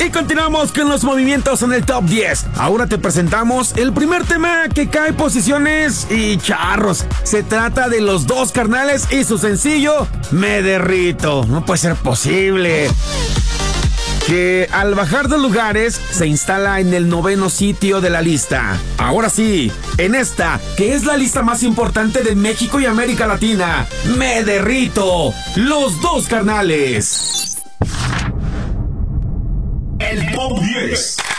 Y continuamos con los movimientos en el Top 10. Ahora te presentamos el primer tema que cae posiciones y charros. Se trata de Los Dos Carnales y su sencillo Me Derrito. No puede ser posible que al bajar de lugares se instala en el 9º sitio de la lista. Ahora sí, en esta, que es la lista más importante de México y América Latina, Me Derrito, Los Dos Carnales. El Top 10.